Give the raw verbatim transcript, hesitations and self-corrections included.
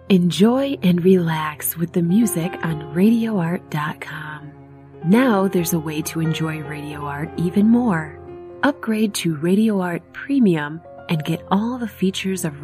Enjoy and relax with the music on radio art dot com. Now there's a way to enjoy Radio Art even more. Upgrade to Radio Art Premium and get all the features of